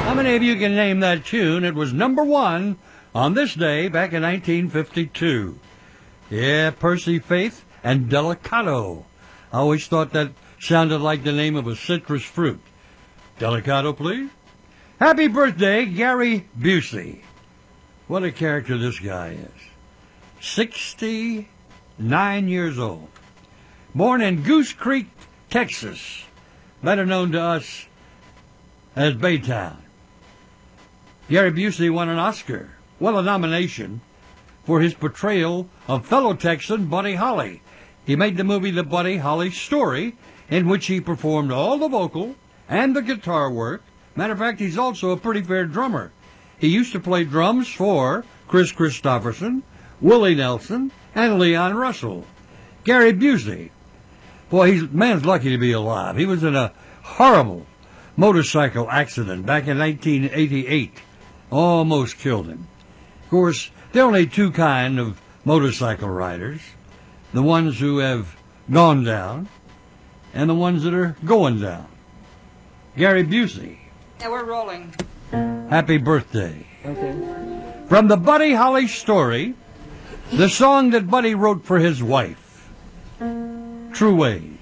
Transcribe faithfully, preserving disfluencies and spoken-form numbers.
How many of you can name that tune? It was number one on this day back in nineteen fifty-two. Yeah, Percy Faith and Delicato. I always thought that sounded like the name of a citrus fruit. Delicato, please. Happy birthday, Gary Busey. What a character this guy is. sixty-nine years old. Born in Goose Creek, Texas. Better known to us as Baytown. Gary Busey won an Oscar, well, a nomination, for his portrayal of fellow Texan Buddy Holly. He made the movie The Buddy Holly Story, in which he performed all the vocal and the guitar work. Matter of fact, he's also a pretty fair drummer. He used to play drums for Chris Christopherson, Willie Nelson, and Leon Russell. Gary Busey. Boy, he's man's lucky to be alive. He was in a horrible motorcycle accident back in nineteen eighty-eight. Almost killed him. Of course, there are only two kind of motorcycle riders. The ones who have gone down and the ones that are going down. Gary Busey. Yeah, we're rolling. Happy birthday. Okay. From the Buddy Holly Story, the song that Buddy wrote for his wife, True Ways.